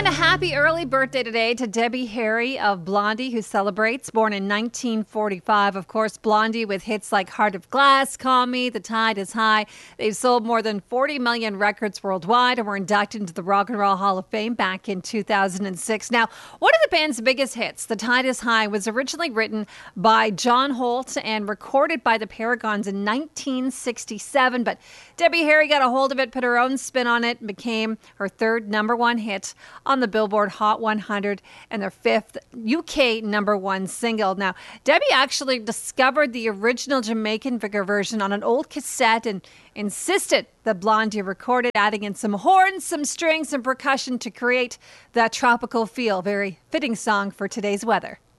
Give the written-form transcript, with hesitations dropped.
And a happy early birthday today to Debbie Harry of Blondie, who celebrates. Born in 1945, of course, Blondie with hits like Heart of Glass, Call Me, The Tide is High. They've sold more than 40 million records worldwide and were inducted into the Rock and Roll Hall of Fame back in 2006. Now, one of the band's biggest hits, The Tide is High, was originally written by John Holt and recorded by the Paragons in 1967. But Debbie Harry got a hold of it, put her own spin on it, and became her third number one hit on the Billboard Hot 100 and their fifth UK number one single. Now, Debbie actually discovered the original Jamaican version on an old cassette and insisted that Blondie recorded, adding in some horns, some strings, and percussion to create that tropical feel. Very fitting song for today's weather.